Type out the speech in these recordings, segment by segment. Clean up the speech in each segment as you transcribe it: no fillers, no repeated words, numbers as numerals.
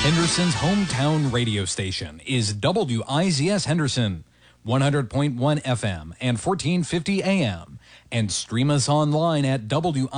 Henderson's hometown radio station is WIZS Henderson, 100.1 FM and 1450 AM, and stream us online at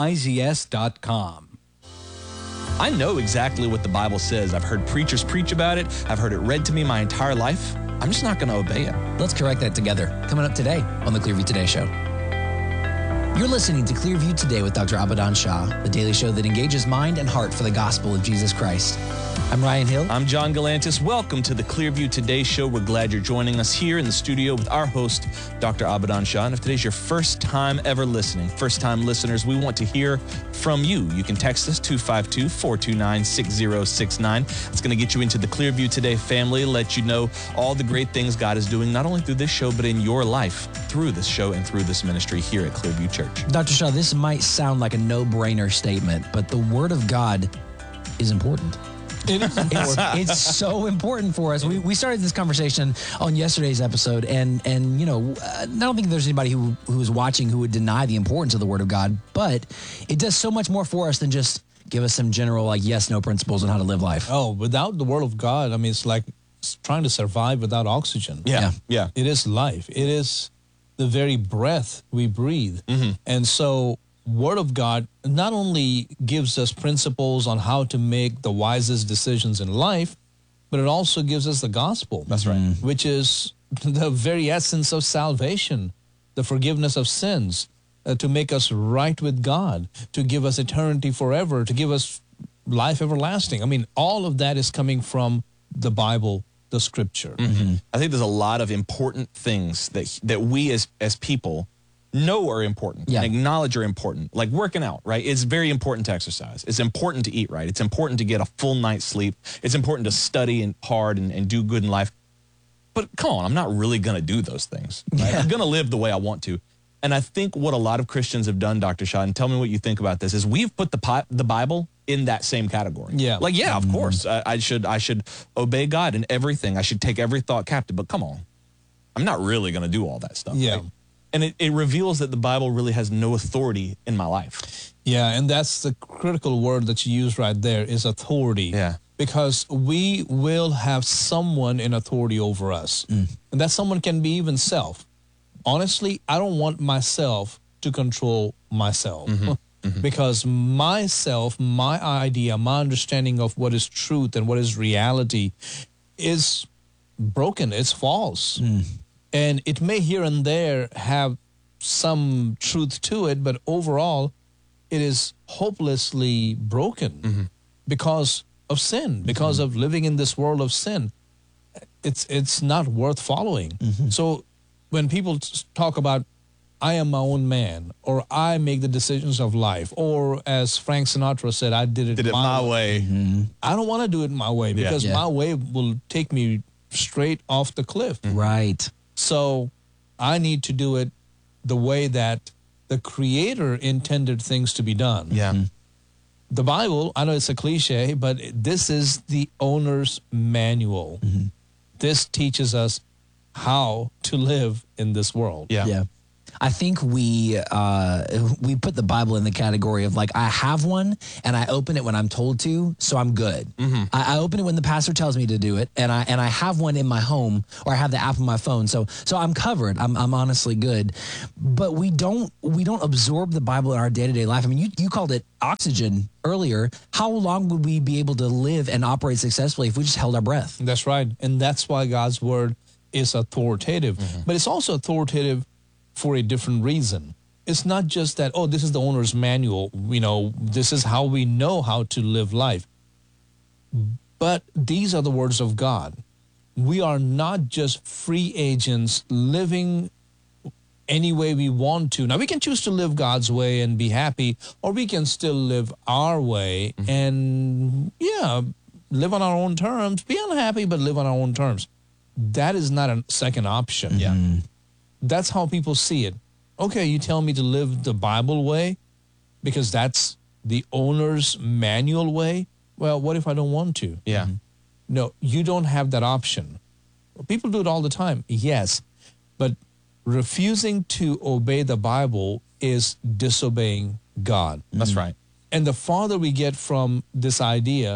WIZS.com. I know exactly what the Bible says. I've heard preachers preach about it. I've heard it read to me my entire life. I'm just not going to obey it. Let's correct that together. Coming up today on the Clearview Today Show. You're listening to Clearview Today with Dr. Abadan Shah, the daily show that engages mind and heart for the gospel of Jesus Christ. I'm Ryan Hill. I'm John Galantis. Welcome to the Clearview Today Show. We're glad you're joining us here in the studio with our host, Dr. Abadan Shah. And if today's your first time ever listening, first-time listeners, we want to hear from you. You can text us 252-429-6069. It's going to get you into the Clearview Today family, let you know all the great things God is doing, not only through this show, but in your life through this show and through this ministry here at Clearview Church. Dr. Shah, this might sound like a no-brainer statement, but the Word of God is important. It's so important for us. We started this conversation on yesterday's episode, and you know, I don't think there's anybody who is watching who would deny the importance of the Word of God, but it does so much more for us than just give us some general, like, yes-no principles on how to live life. Oh, without the Word of God, I mean, it's like trying to survive without oxygen. Yeah. It is life. It is the very breath we breathe. Mm-hmm. And so Word of God not only gives us principles on how to make the wisest decisions in life, but it also gives us the gospel. That's right. Which is the very essence of salvation, the forgiveness of sins, to make us right with God, to give us eternity forever, to give us life everlasting. I mean, all of that is coming from the Bible, the Scripture. Mm-hmm. I think there's a lot of important things that we as people know are important and acknowledge are important, like working out, right? It's very important to exercise. It's important to eat right. It's important to get a full night's sleep. It's important to study hard and do good in life. But come on, I'm not really going to do those things. Right? I'm going to live the way I want to. And I think what a lot of Christians have done, Dr. Shah, and tell me what you think about this, is we've put the Bible in that same category. Yeah. Like, yeah, of course, I should obey God in everything. I should take every thought captive. But come on, I'm not really going to do all that stuff. Yeah. Right? And it reveals that the Bible really has no authority in my life. Yeah, and that's the critical word that you use right there, is authority. Yeah. Because we will have someone in authority over us. And that someone can be even self. Honestly, I don't want myself to control myself. Because myself, my idea, my understanding of what is truth and what is reality is broken. It's false. And it may here and there have some truth to it, but overall, it is hopelessly broken because of sin, because of living in this world of sin. It's not worth following. So when people talk about, I am my own man, or I make the decisions of life, or as Frank Sinatra said, I did it my way. I don't want to do it my way, because my way will take me straight off the cliff. Right. So I need to do it the way that the Creator intended things to be done. Yeah. The Bible, I know it's a cliche, but this is the owner's manual. This teaches us how to live in this world. Yeah. I think we put the Bible in the category of, like, I have one and I open it when I'm told to, so I'm good. I open it when the pastor tells me to do it, and I have one in my home, or I have the app on my phone, so I'm covered. I'm honestly good. But we don't absorb the Bible in our day-to-day life. I mean, you called it oxygen earlier. How long would we be able to live and operate successfully if we just held our breath? That's right. And that's why God's word is authoritative. But it's also authoritative for a different reason. It's not just that, oh, this is the owner's manual, this is how we know how to live life. But these are the words of God. We are not just free agents living any way we want to. Now, we can choose to live God's way and be happy, or we can still live our way and, live on our own terms, be unhappy, but live on our own terms. That is not a second option. That's how people see it. Okay, you tell me to live the Bible way because that's the owner's manual way. Well, what if I don't want to? No, you don't have that option. People do it all the time. Yes, but refusing to obey the Bible is disobeying God. That's right. And the farther we get from this idea,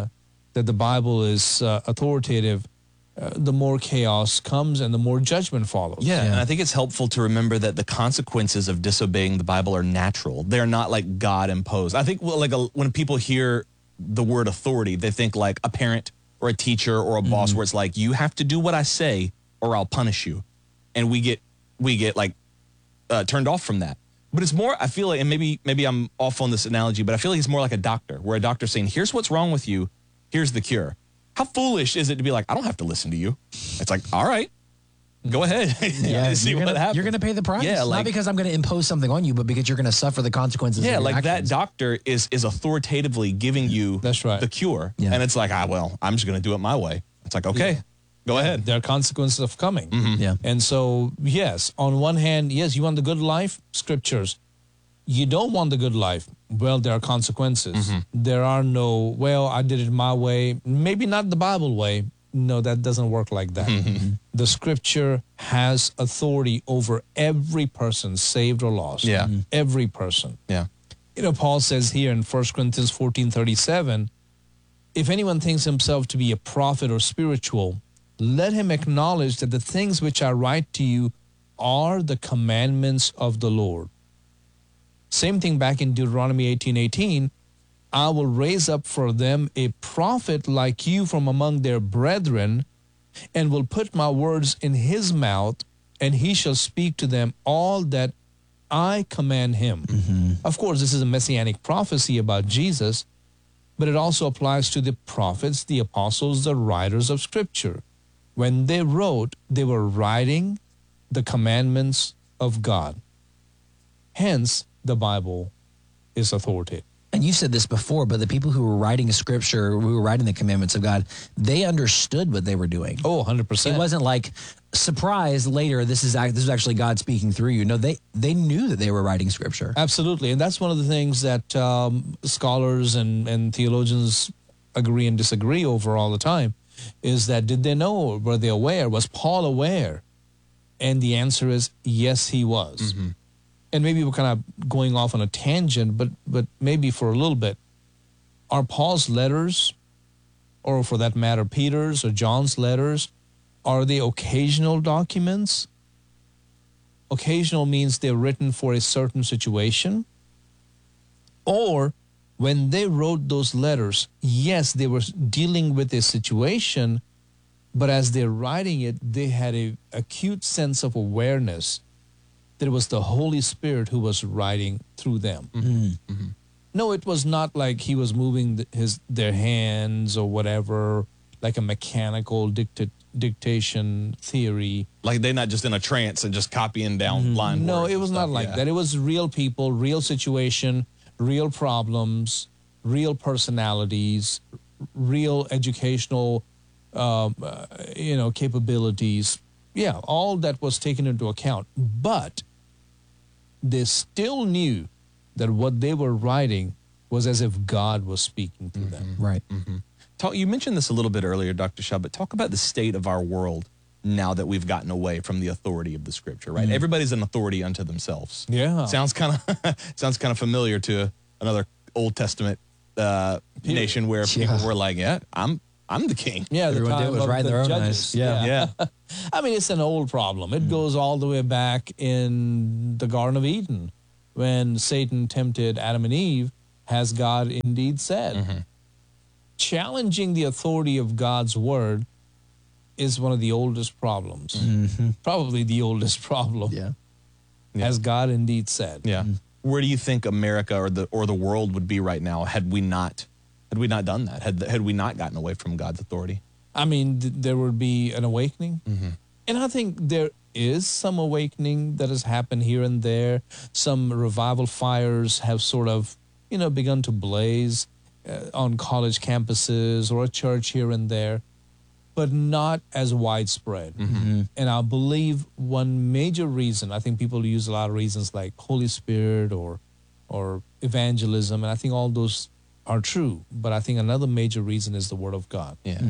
that the Bible is authoritative, the more chaos comes and the more judgment follows. Yeah, and I think it's helpful to remember that the consequences of disobeying the Bible are natural. They're not like God imposed. I think when people hear the word authority, they think like a parent or a teacher or a boss, where it's like, you have to do what I say or I'll punish you. And we get like turned off from that. But it's more, I feel like, and maybe I'm off on this analogy, but I feel like it's more like a doctor, where a doctor's saying, here's what's wrong with you, here's the cure. How foolish is it to be like, I don't have to listen to you? It's like, all right, go ahead. See what happens. You're going to pay the price. Yeah, not because I'm going to impose something on you, but because you're going to suffer the consequences. Yeah, of your like actions. that doctor is authoritatively giving you That's right. the cure. Yeah. And it's like, well, I'm just going to do it my way. It's like, okay, go ahead. There are consequences of coming. Yeah. And so, yes, on one hand, yes, you want the good life, scriptures. You don't want the good life, well, there are consequences. There are no, well, I did it my way, maybe not the Bible way. No, that doesn't work like that. The scripture has authority over every person, saved or lost. Yeah. Every person. Yeah. You know, Paul says here in 1 Corinthians 14:37, if anyone thinks himself to be a prophet or spiritual, let him acknowledge that the things which I write to you are the commandments of the Lord. Same thing back in Deuteronomy 18:18. I will raise up for them a prophet like you from among their brethren, and will put my words in his mouth, and he shall speak to them all that I command him. Of course, this is a messianic prophecy about Jesus, but it also applies to the prophets, the apostles, the writers of Scripture. When they wrote, they were writing the commandments of God. Hence, the Bible is authoritative. And you said this before, but the people who were writing scripture, who were writing the commandments of God, they understood what they were doing. Oh, 100%. It wasn't like, surprise, later, this is actually God speaking through you. No, they knew that they were writing scripture. Absolutely. And that's one of the things that scholars and theologians agree and disagree over all the time, is that did they know? Were they aware? Was Paul aware? And the answer is yes, he was. And maybe we're kind of going off on a tangent, but maybe for a little bit. Are Paul's letters, or for that matter, Peter's or John's letters, are they occasional documents? Occasional means they're written for a certain situation. Or when they wrote those letters, yes, they were dealing with a situation, but as they're writing it, they had an acute sense of awareness that it was the Holy Spirit who was writing through them. No, it was not like he was moving their hands or whatever, like a mechanical dictation theory. Like they're not just in a trance and just copying down line No, words it was and not stuff. like Yeah. that. It was real people, real situation, real problems, real personalities, real educational, capabilities. Yeah, all that was taken into account. But they still knew that what they were writing was as if God was speaking to them. Right. You mentioned this a little bit earlier, Dr. Shah, but talk about the state of our world now that we've gotten away from the authority of the Scripture, right? Everybody's an authority unto themselves. Yeah. Sounds kind of familiar to another Old Testament nation where people were like, "Yeah, I'm the king." Yeah, Everyone did was right in their own eyes. Yeah. Yeah. I mean, it's an old problem. It goes all the way back in the Garden of Eden when Satan tempted Adam and Eve, has God indeed said. Challenging the authority of God's word is one of the oldest problems. Probably the oldest problem. Yeah. Has God indeed said. Yeah. Where do you think America or the world would be right now had we not done that? Had we not gotten away from God's authority? I mean, there would be an awakening. And I think there is some awakening that has happened here and there. Some revival fires have sort of, begun to blaze on college campuses or a church here and there, but not as widespread. And I believe one major reason, I think people use a lot of reasons like Holy Spirit or evangelism, and I think all those are true. But I think another major reason is the Word of God. Yeah.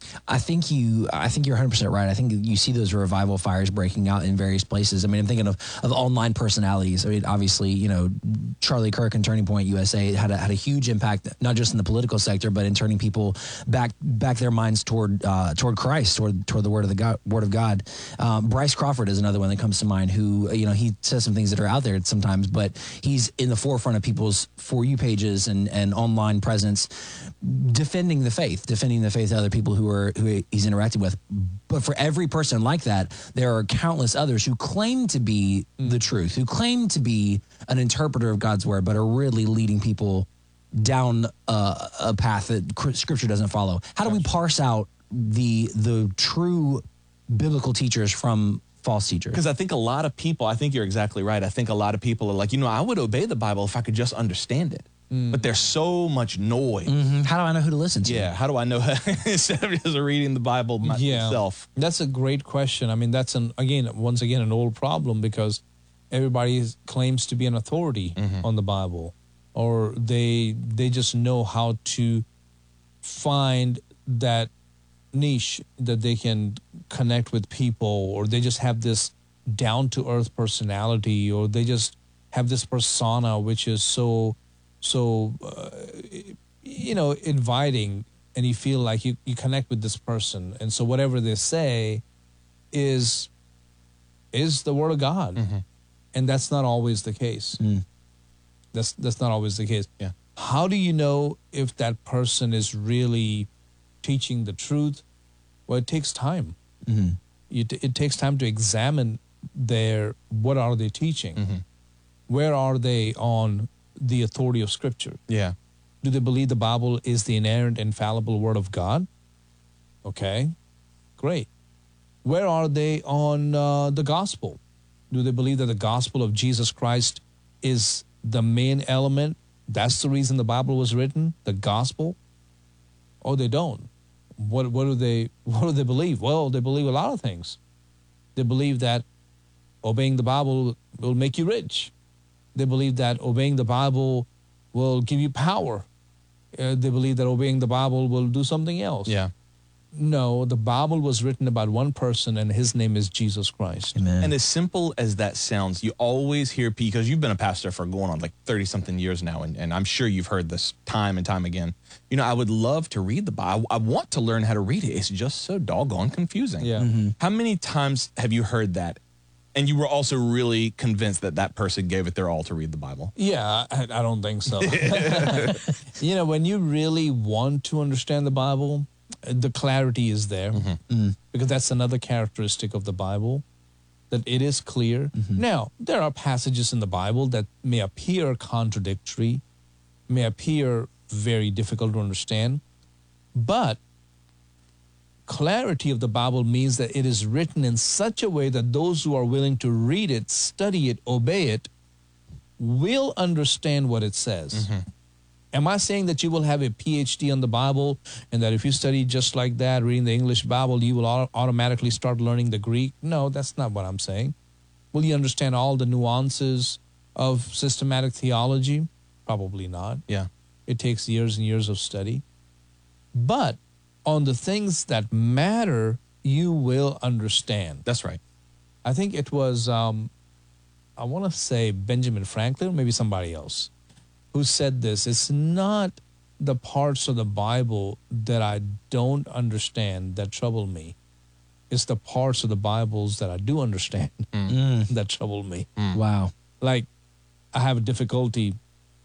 I think you're 100% right. I think you see those revival fires breaking out in various places. I mean, I'm thinking of online personalities. I mean, obviously, you know, Charlie Kirk and Turning Point USA had a huge impact, not just in the political sector, but in turning people back their minds toward Christ, toward the Word of God. Bryce Crawford is another one that comes to mind. Who, you know, he says some things that are out there sometimes, but he's in the forefront of people's For You pages and online presence, defending the faith to other people who he's interacting with. But for every person like that, there are countless others who claim to be the truth, who claim to be an interpreter of God's word, but are really leading people down a path that Scripture doesn't follow. How do we parse out the true biblical teachers from false teachers? Because I think you're exactly right. I think a lot of people are like, you know, I would obey the Bible if I could just understand it. But there's so much noise. Mm-hmm. How do I know who to listen to? Yeah, how do I know instead of just reading the Bible myself? That's a great question. I mean, that's once again an old problem, because everybody claims to be an authority on the Bible, or they just know how to find that niche that they can connect with people, or they just have this down-to-earth personality, or they just have this persona which is so you know, inviting, and you feel like you connect with this person, and so whatever they say is the Word of God, and that's not always the case. That's not always the case. Yeah. How do you know if that person is really teaching the truth? Well, it takes time. It takes time to examine what are they teaching? Where are they on the authority of Scripture? Yeah. Do they believe the Bible is the inerrant, infallible Word of God? Okay, great. Where are they on the gospel? Do they believe that the gospel of Jesus Christ is the main element? That's the reason the Bible was written, the gospel? Or they don't? What do they believe? Well, they believe a lot of things. They believe that obeying the Bible will make you rich. They believe that obeying the Bible will give you power. They believe that obeying the Bible will do something else. Yeah. No, the Bible was written about one person, and his name is Jesus Christ. Amen. And as simple as that sounds, you always hear, because you've been a pastor for going on like 30-something years now, and I'm sure you've heard this time and time again. You know, I would love to read the Bible. I want to learn how to read it. It's just so doggone confusing. Yeah. How many times have you heard that, and you were also really convinced that that person gave it their all to read the Bible? Yeah, I don't think so. You know, when you really want to understand the Bible, the clarity is there, because that's another characteristic of the Bible, that it is clear. Now, there are passages in the Bible that may appear contradictory, may appear very difficult to understand, but clarity of the Bible means that it is written in such a way that those who are willing to read it, study it, obey it, will understand what it says. Am I saying that you will have a PhD on the Bible, and that if you study just like that, reading the English Bible, you will automatically start learning the Greek? No, that's not what I'm saying. Will you understand all the nuances of systematic theology? Probably not. Yeah. It takes years and years of study. But on the things that matter, you will understand. That's right. I think it was, I want to say Benjamin Franklin, or maybe somebody else, who said this. It's not the parts of the Bible that I don't understand that trouble me. It's the parts of the Bibles that I do understand that trouble me. Wow. Like, I have difficulty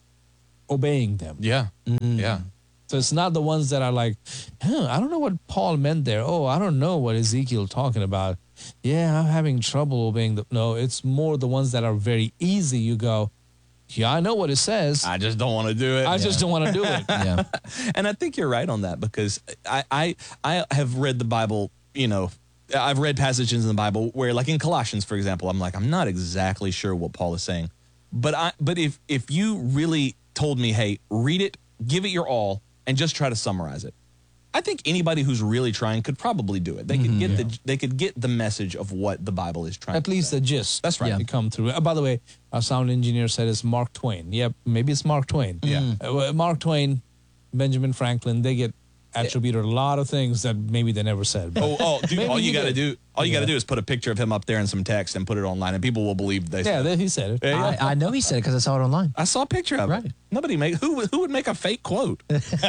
obeying them. Yeah. Yeah. So it's not the ones that are like, I don't know what Paul meant there. Oh, I don't know what Ezekiel talking about. Yeah, I'm having trouble obeying them. No, it's more the ones that are very easy. You go, yeah, I know what it says. I just don't want to do it. I just don't want to do it. Yeah. And I think you're right on that, because I have read the Bible, you know, I've read passages in the Bible where, like in Colossians, for example, I'm like, I'm not exactly sure what Paul is saying. But if you really told me, hey, read it, give it your all, and just try to summarize it, I think anybody who's really trying could probably do it. They could get they could get the message of what the Bible is trying. At least say. the gist. That's right. To come through. By the way, our sound engineer said it's Mark Twain. Yep, maybe it's Mark Twain. Yeah. Mark Twain, Benjamin Franklin, they get attributed a lot of things that maybe they never said. But Dude, all you got to did. do, is put a picture of him up there and some text and put it online, and people will believe they said it. He said it. Yeah. I know he said it because I saw it online. I saw a picture of Right. it. Who would make a fake quote?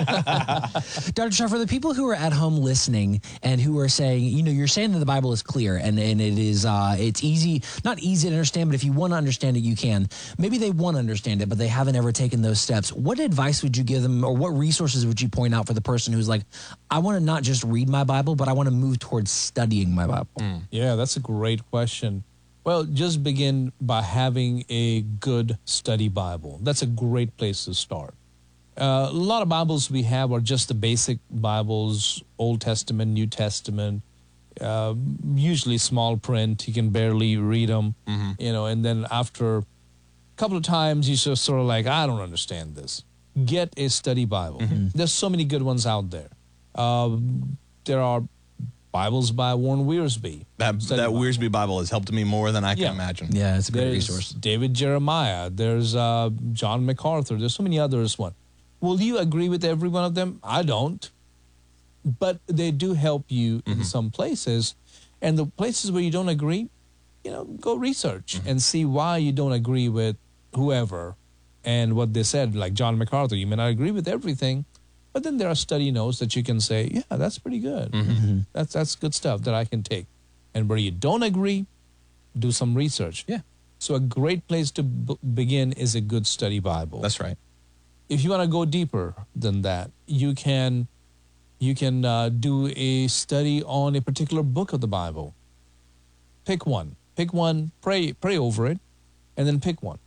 Dr. Shaw, for the people who are at home listening and who are saying, you're saying that the Bible is clear and it is, it's easy, not easy to understand, but if you want to understand it, you can. Maybe they want to understand it, but they haven't ever taken those steps. What advice would you give them, or what resources would you point out for the person who's like, I want to not just read my Bible, but I want to move towards studying my Bible? Yeah, that's a great question. Well, just begin by having a good study Bible. That's a great place to start. A lot of Bibles we have are just the basic Bibles, Old Testament, New Testament, usually small print. You can barely read them, and then after a couple of times, you just sort of like, I don't understand this. Get a study Bible. There's so many good ones out there. There are Bibles by Warren Wiersbe. That Wiersbe Bible has helped me more than I can imagine. Yeah, it's a great There's resource. David Jeremiah. There's John MacArthur. There's so many others. Will you agree with every one of them? I don't. But they do help you in some places. And the places where you don't agree, go research and see why you don't agree with whoever and what they said. Like John MacArthur, you may not agree with everything, but then there are study notes that you can say, yeah, that's pretty good. That's good stuff that I can take. And where you don't agree, do some research. Yeah. So a great place to begin is a good study Bible. That's right. If you want to go deeper than that, you can do a study on a particular book of the Bible. Pick one, pray over it, and then pick one.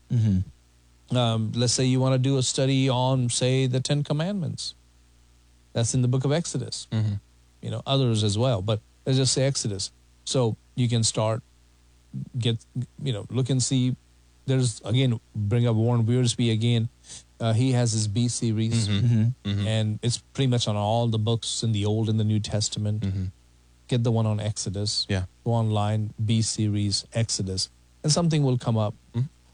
Let's say you want to do a study on, say, the 10 Commandments. That's in the book of Exodus. Others as well, but let's just say Exodus. So you can start, look and see. There's, again, bring up Warren Wiersbe again. He has his B series, and it's pretty much on all the books in the Old and the New Testament. Get the one on Exodus. Yeah. Go online, B series, Exodus, and something will come up.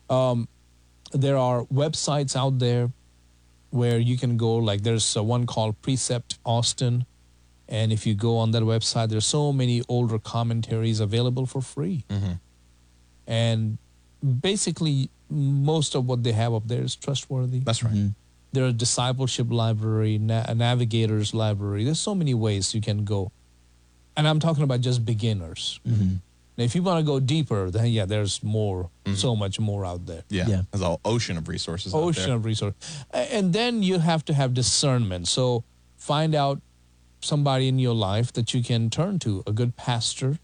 There are websites out there where you can go, like there's one called Precept Austin. And if you go on that website, there's so many older commentaries available for free. And basically, most of what they have up there is trustworthy. That's right. There's a discipleship library, a navigator's library. There's so many ways you can go. And I'm talking about just beginners. Now, if you want to go deeper, then there's more, so much more out there. Yeah. There's an ocean of resources out there. Ocean of resources. And then you have to have discernment. So find out somebody in your life that you can turn to, a good pastor,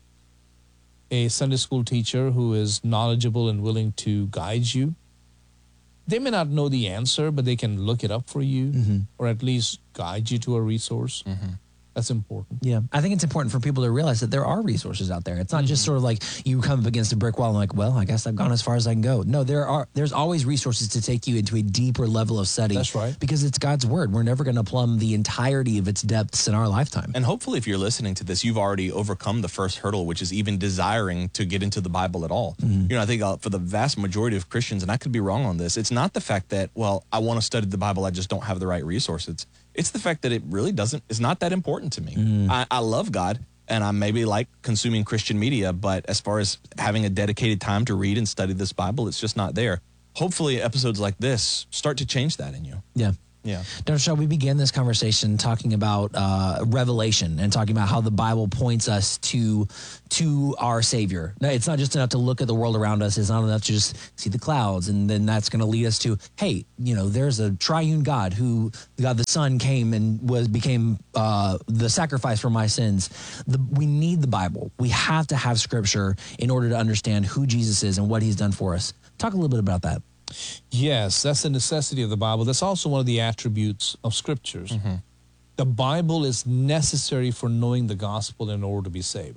a Sunday school teacher who is knowledgeable and willing to guide you. They may not know the answer, but they can look it up for you or at least guide you to a resource. That's important. Yeah. I think it's important for people to realize that there are resources out there. It's not just sort of like you come up against a brick wall and like, well, I guess I've gone as far as I can go. No, there's always resources to take you into a deeper level of study. That's right. Because it's God's word. We're never going to plumb the entirety of its depths in our lifetime. And hopefully if you're listening to this, you've already overcome the first hurdle, which is even desiring to get into the Bible at all. I think for the vast majority of Christians, and I could be wrong on this, it's not the fact that, well, I want to study the Bible, I just don't have the right resources. It's the fact that it really it's not that important to me. I love God, and I maybe like consuming Christian media, but as far as having a dedicated time to read and study this Bible, it's just not there. Hopefully episodes like this start to change that in you. Yeah. Yeah. Dr. Shaw, we began this conversation talking about Revelation and talking about how the Bible points us to our Savior. Now, it's not just enough to look at the world around us. It's not enough to just see the clouds, and then that's going to lead us to, hey, there's a triune God who, God the Son came and became the sacrifice for my sins. We need the Bible. We have to have Scripture in order to understand who Jesus is and what He's done for us. Talk a little bit about that. Yes, that's a necessity of the Bible. That's also one of the attributes of Scriptures. The Bible is necessary for knowing the gospel in order to be saved.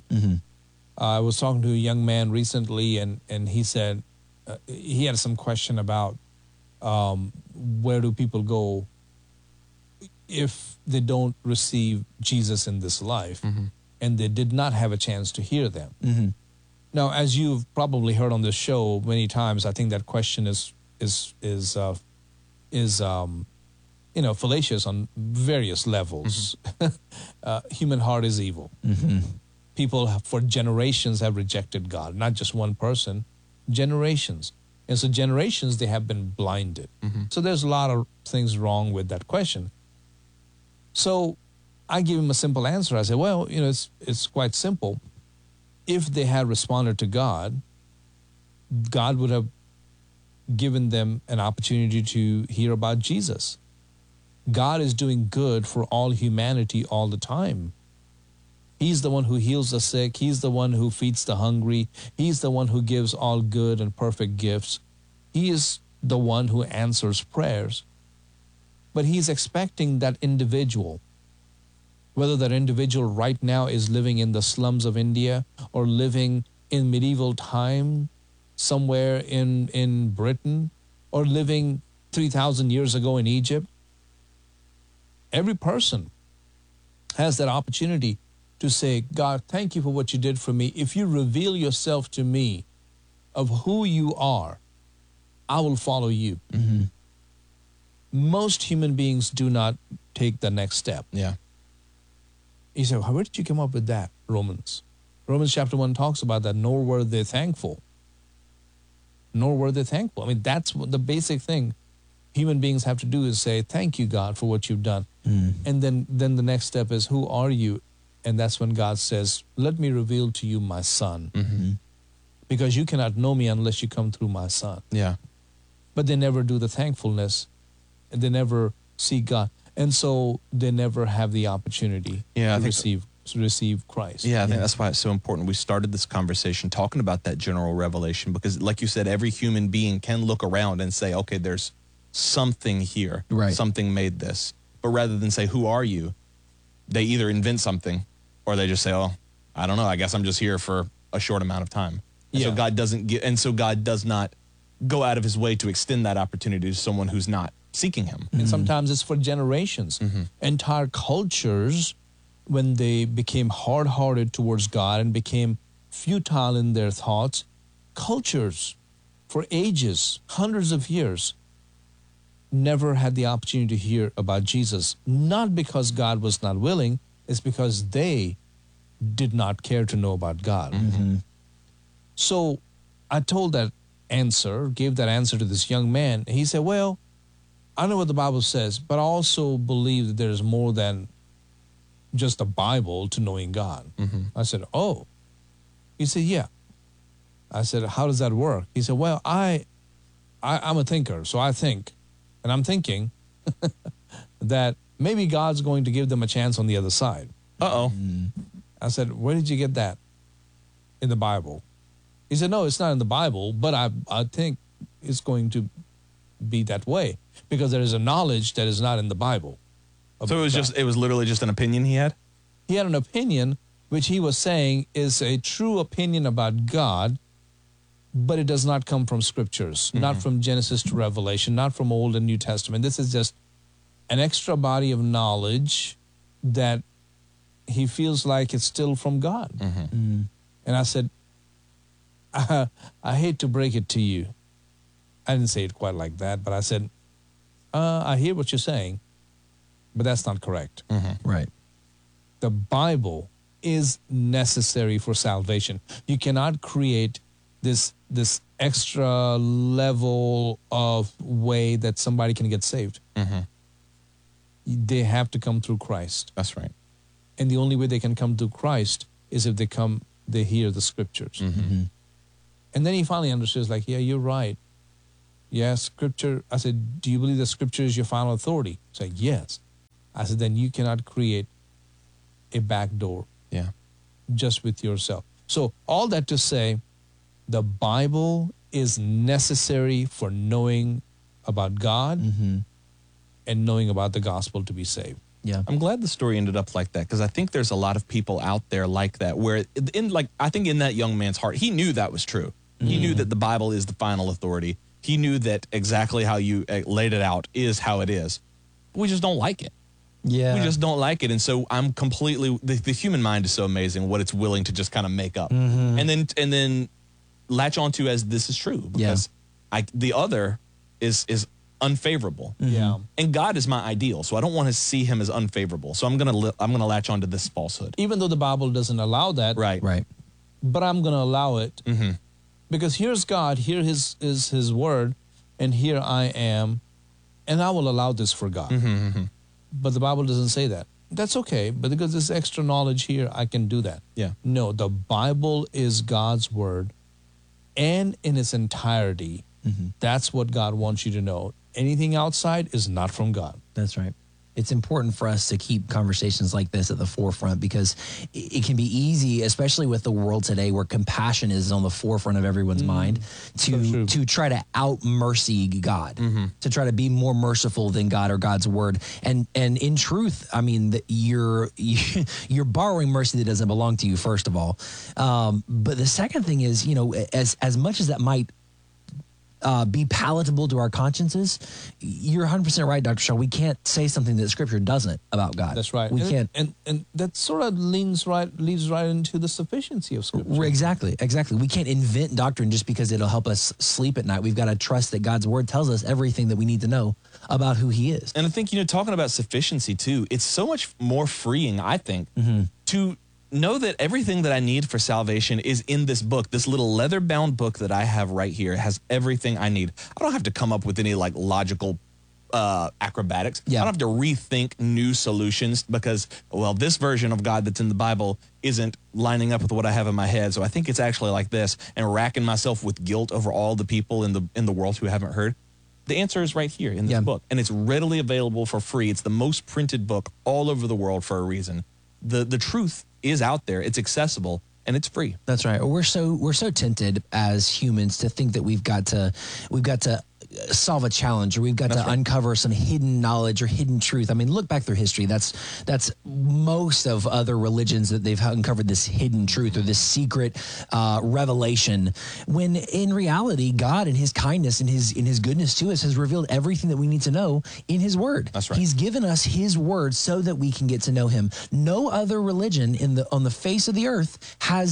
I was talking to a young man recently, and he said he had some question about where do people go if they don't receive Jesus in this life, and they did not have a chance to hear them. Now, as you've probably heard on this show many times, I think that question is fallacious on various levels. Human heart is evil. People for generations have rejected God, not just one person, generations. And so generations, they have been blinded. So there's a lot of things wrong with that question. So I give him a simple answer. I say, well, it's quite simple. If they had responded to God, God would have given them an opportunity to hear about Jesus. God is doing good for all humanity all the time. He's the one who heals the sick. He's the one who feeds the hungry. He's the one who gives all good and perfect gifts. He is the one who answers prayers. But he's expecting that individual, whether that individual right now is living in the slums of India or living in medieval time somewhere in Britain or living 3,000 years ago in Egypt. Every person has that opportunity to say, God, thank you for what you did for me. If you reveal yourself to me of who you are, I will follow you. Most human beings do not take the next step. Yeah. You say, where did you come up with that? Romans chapter 1 talks about that, nor were they thankful. Nor were they thankful. I mean, that's what the basic thing human beings have to do is say, thank you, God, for what you've done. And then the next step is, who are you? And that's when God says, let me reveal to you my son. Because you cannot know me unless you come through my son. Yeah. But they never do the thankfulness. And they never see God. And so they never have the opportunity to receive Christ. Yeah, I think that's why it's so important. We started this conversation talking about that general revelation because, like you said, every human being can look around and say, okay, there's something here. Right. Something made this. But rather than say, who are you? They either invent something or they just say, oh, I don't know. I guess I'm just here for a short amount of time. And so God does not go out of his way to extend that opportunity to someone who's not seeking him. And sometimes it's for generations. Entire cultures, when they became hard-hearted towards God and became futile in their thoughts, cultures for ages, hundreds of years, never had the opportunity to hear about Jesus. Not because God was not willing, it's because they did not care to know about God. So I gave that answer to this young man. He said, well, I know what the Bible says, but I also believe that there's more than just the Bible to knowing God. I said, oh. He said, yeah. I said, how does that work? He said, well, I'm a thinker, so I think. And I'm thinking that maybe God's going to give them a chance on the other side. I said, where did you get that? In the Bible. He said, no, it's not in the Bible, but I think it's going to be that way because there is a knowledge that is not in the Bible. So it was literally just an opinion he had? He had an opinion which he was saying is a true opinion about God, but it does not come from scriptures, not from Genesis to Revelation, not from Old and New Testament. This is just an extra body of knowledge that he feels like it's still from God. And I said, I hate to break it to you. I didn't say it quite like that, but I said, I hear what you're saying, but that's not correct. Right. The Bible is necessary for salvation. You cannot create this extra level of way that somebody can get saved. They have to come through Christ. That's right. And the only way they can come through Christ is if they hear the scriptures. And then he finally understood, like, yeah, you're right. Yeah, scripture. I said, do you believe that scripture is your final authority? He said, yes. I said, then you cannot create a back door. Yeah. Just with yourself. So all that to say, the Bible is necessary for knowing about God and knowing about the gospel to be saved. Yeah. I'm glad the story ended up like that because I think there's a lot of people out there like that where I think in that young man's heart, he knew that was true. He knew that the Bible is the final authority. He knew that exactly how you laid it out is how it is. But we just don't like it. Yeah. We just don't like it. And so I'm completely, the human mind is so amazing what it's willing to just kind of make up. And then latch onto as this is true because the other is unfavorable. Yeah. And God is my ideal, so I don't want to see him as unfavorable. So I'm gonna latch onto this falsehood. Even though the Bible doesn't allow that, Right. Right. but I'm going to allow it because here's God, here is his word, and here I am, and I will allow this for God. But the Bible doesn't say that. That's okay, but because there's extra knowledge here, I can do that. Yeah. No, the Bible is God's word, and in its entirety, that's what God wants you to know. Anything outside is not from God. That's right. It's important for us to keep conversations like this at the forefront because it can be easy, especially with the world today where compassion is on the forefront of everyone's mind, to try to out mercy God, to try to be more merciful than God or God's word. And in truth, I mean, you're borrowing mercy that doesn't belong to you, first of all. But the second thing is, as much as that might be palatable to our consciences, you're 100% right, Dr. Shaw. We can't say something that Scripture doesn't about God. That's right. We can't. And that sort of leads right into the sufficiency of Scripture. Exactly. We can't invent doctrine just because it'll help us sleep at night. We've got to trust that God's word tells us everything that we need to know about who he is. And I think, talking about sufficiency too, it's so much more freeing, I think, to know that everything that I need for salvation is in this book. This little leather-bound book that I have right here has everything I need. I don't have to come up with any logical acrobatics. Yeah. I don't have to rethink new solutions because, this version of God that's in the Bible isn't lining up with what I have in my head. So I think it's actually like this, and racking myself with guilt over all the people in the world who haven't heard. The answer is right here in this book, and it's readily available for free. It's the most printed book all over the world for a reason. The truth is out there. It's accessible and it's free. That's right. We're so tempted as humans to think that we've got to solve a challenge, or we've got to uncover some hidden knowledge or hidden truth. I mean, look back through history. That's most of other religions that they've uncovered this hidden truth or this secret revelation. When in reality, God in his kindness and in his goodness to us has revealed everything that we need to know in his word. That's right. He's given us his word so that we can get to know him. No other religion on the face of the earth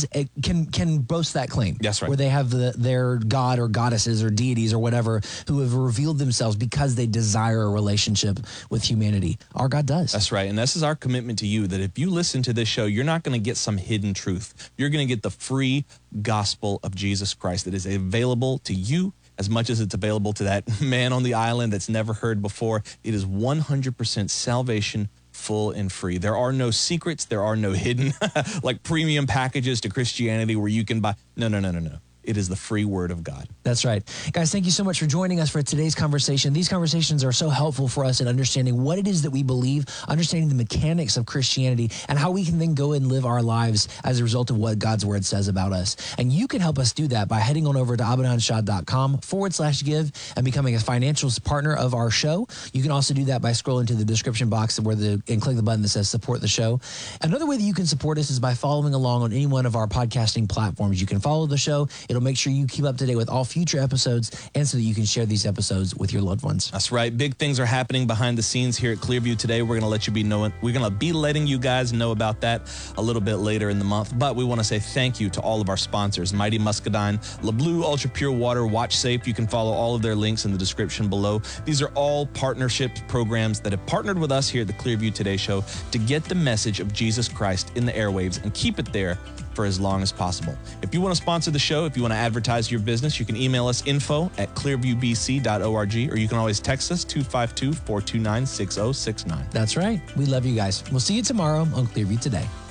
can boast that claim. That's right. Where they have their god or goddesses or deities or whatever who have revealed themselves because they desire a relationship with humanity. Our God does. That's right. And this is our commitment to you, that if you listen to this show, you're not going to get some hidden truth. You're going to get the free gospel of Jesus Christ that is available to you as much as it's available to that man on the island that's never heard before. It is 100% salvation, full and free. There are no secrets. There are no hidden premium packages to Christianity where you can buy. No. It is the free word of God. That's right. Guys, thank you so much for joining us for today's conversation. These conversations are so helpful for us in understanding what it is that we believe, understanding the mechanics of Christianity, and how we can then go and live our lives as a result of what God's word says about us. And you can help us do that by heading on over to abinanshah.com/give and becoming a financial partner of our show. You can also do that by scrolling to the description box and click the button that says support the show. Another way that you can support us is by following along on any one of our podcasting platforms. You can follow the show. It'll make sure you keep up to date with all future episodes and so that you can share these episodes with your loved ones. That's right. Big things are happening behind the scenes here at Clearview today. We're going to be letting you guys know about that a little bit later in the month. But we want to say thank you to all of our sponsors, Mighty Muscadine, LeBlue Ultra Pure Water, Watch Safe. You can follow all of their links in the description below. These are all partnership programs that have partnered with us here at the Clearview Today Show to get the message of Jesus Christ in the airwaves and keep it there for as long as possible. If you want to sponsor the show, if you want to advertise your business, you can email us info@clearviewbc.org, or you can always text us 252-429-6069. That's right. We love you guys. We'll see you tomorrow on Clearview Today.